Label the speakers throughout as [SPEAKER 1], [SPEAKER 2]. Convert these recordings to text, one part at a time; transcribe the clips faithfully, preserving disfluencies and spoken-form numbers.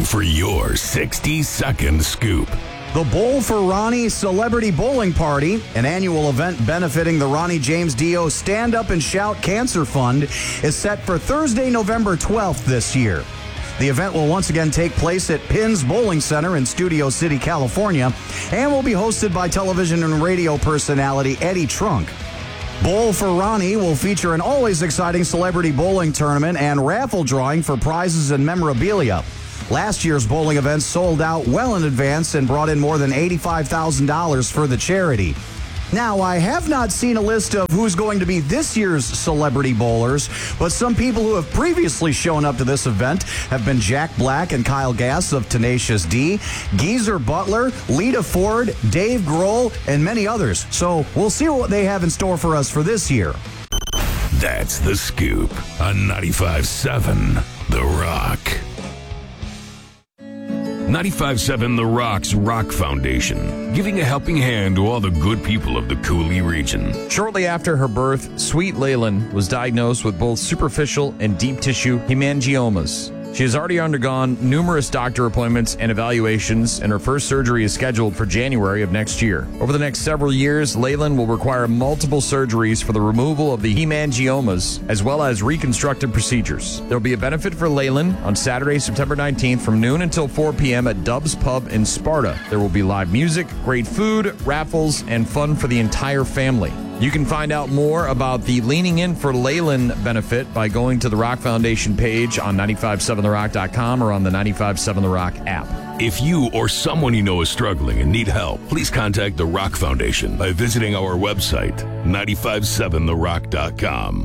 [SPEAKER 1] for your sixty-second scoop.
[SPEAKER 2] The Bowl for Ronnie Celebrity Bowling Party, an annual event benefiting the Ronnie James Dio Stand Up and Shout Cancer Fund, is set for Thursday, November twelfth this year. The event will once again take place at Pins Bowling Center in Studio City, California, and will be hosted by television and radio personality Eddie Trunk. Bowl for Ronnie will feature an always exciting celebrity bowling tournament and raffle drawing for prizes and memorabilia. Last year's bowling event sold out well in advance and brought in more than eighty-five thousand dollars for the charity. Now, I have not seen a list of who's going to be this year's celebrity bowlers, but some people who have previously shown up to this event have been Jack Black and Kyle Gass of Tenacious D, Geezer Butler, Lita Ford, Dave Grohl, and many others. So we'll see what they have in store for us for this year.
[SPEAKER 1] That's The Scoop on ninety-five point seven The Rock. ninety-five point seven The Rock's Rock Foundation, giving a helping hand to all the good people of the Cooley region.
[SPEAKER 3] Shortly after her birth, Sweet Leyland was diagnosed with both superficial and deep tissue hemangiomas. She has already undergone numerous doctor appointments and evaluations, and her first surgery is scheduled for January of next year. Over the next several years, Leyland will require multiple surgeries for the removal of the hemangiomas, as well as reconstructive procedures. There will be a benefit for Leyland on Saturday, September nineteenth from noon until four p.m. at Dub's Pub in Sparta. There will be live music, great food, raffles, and fun for the entire family. You can find out more about the Leaning In for Leyland benefit by going to the Rock Foundation page on nine five seven the rock dot com or on the ninety-five point seven The Rock app.
[SPEAKER 1] If you or someone you know is struggling and need help, please contact the Rock Foundation by visiting our website, nine five seven the rock dot com.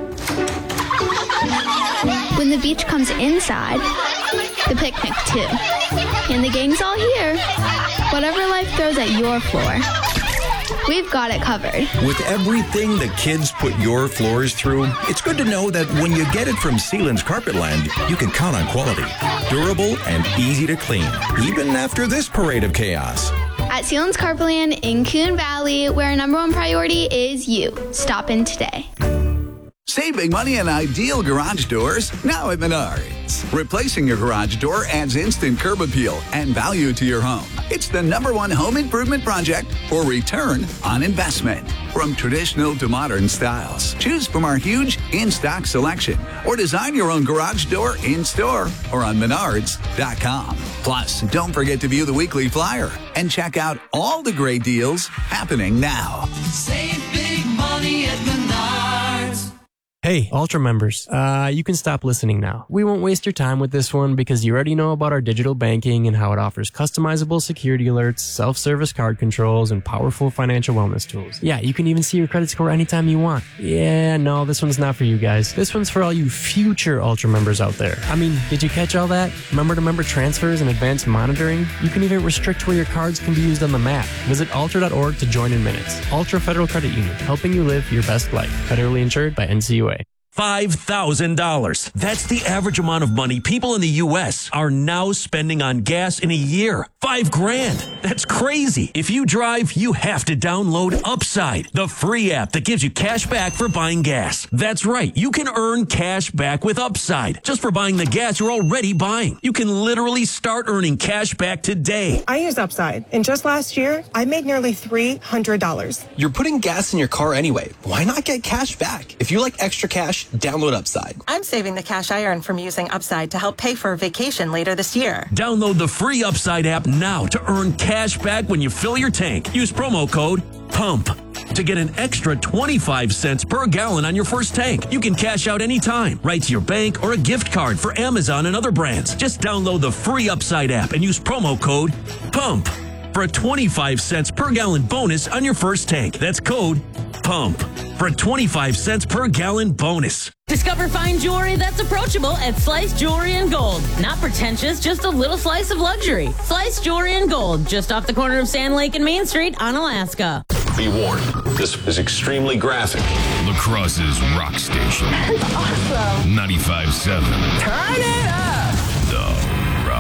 [SPEAKER 4] When the beach comes inside, the picnic too. And the gang's all here. Whatever life throws at your floor, we've got it covered.
[SPEAKER 5] With everything the kids put your floors through, it's good to know that when you get it from Sealand's Carpetland, you can count on quality, durable, and easy to clean, even after this parade of chaos.
[SPEAKER 4] At Sealand's Carpetland in Coon Valley, where our number one priority is you. Stop in today.
[SPEAKER 6] Save big money on ideal garage doors now at Menards. Replacing your garage door adds instant curb appeal and value to your home. It's the number one home improvement project for return on investment. From traditional to modern styles, choose from our huge in-stock selection or design your own garage door in-store or on menards dot com. Plus, don't forget to view the weekly flyer and check out all the great deals happening now.
[SPEAKER 7] Save big money at Menards.
[SPEAKER 8] Hey, Ultra members, uh, you can stop listening now. We won't waste your time with this one because you already know about our digital banking and how it offers customizable security alerts, self-service card controls, and powerful financial wellness tools. Yeah, you can even see your credit score anytime you want. Yeah, no, this one's not for you guys. This one's for all you future Ultra members out there. I mean, did you catch all that? Member-to-member transfers and advanced monitoring? You can even restrict where your cards can be used on the map. Visit ultra dot org to join in minutes. Ultra Federal Credit Union, helping you live your best life. Federally insured by N C U A.
[SPEAKER 9] five thousand dollars. That's the average amount of money people in the U S are now spending on gas in a year. Five grand. That's crazy. If you drive, you have to download Upside, the free app that gives you cash back for buying gas. That's right. You can earn cash back with Upside just for buying the gas you're already buying. You can literally start earning cash back today.
[SPEAKER 10] I use Upside, and just last year, I made nearly three hundred dollars.
[SPEAKER 11] You're putting gas in your car anyway. Why not get cash back? If you like extra cash, download Upside.
[SPEAKER 10] I'm saving the cash I earn from using Upside to help pay for a vacation later this year.
[SPEAKER 9] Download the free Upside app now to earn cash back when you fill your tank. Use promo code PUMP to get an extra twenty-five cents per gallon on your first tank. You can cash out anytime, right to your bank or a gift card for Amazon and other brands. Just download the free Upside app and use promo code PUMP for a twenty-five cents per gallon bonus on your first tank. That's code PUMP for a twenty-five cents per gallon bonus.
[SPEAKER 12] Discover fine jewelry that's approachable at Slice Jewelry and Gold. Not pretentious, just a little slice of luxury. Slice Jewelry and Gold, just off the corner of Sand Lake and Main Street on Alaska.
[SPEAKER 13] Be warned, this is extremely graphic.
[SPEAKER 1] La Crosse's Rock Station.
[SPEAKER 7] That's awesome.
[SPEAKER 1] ninety-five point seven.
[SPEAKER 7] Turn it